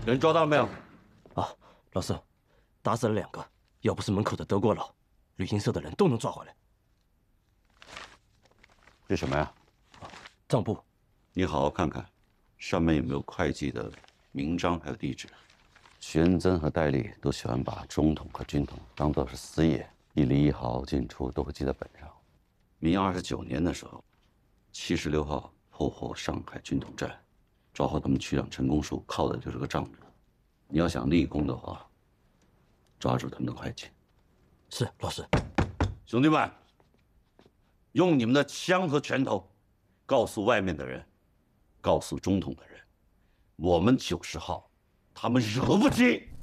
人抓到了没有？ 啊，老师，打死了2个，要不是门口的德国佬，旅行社的人都能抓回来。 这什么呀？ 账簿。 你好好看看，上面有没有会计的名章还有地址？ 徐恩曾和戴笠都喜欢把中统和军统当作是私业，一厘一毫进出都会记在本上。 民29年的时候，76号破获上海军统站，抓获他们区长陈公树，靠的就是个账簿。你要想立功的话，抓住他们的会计。 是，老师。 兄弟们，用你们的枪和拳头，告诉外面的人，告诉中统的人，我们90号，他们惹不起。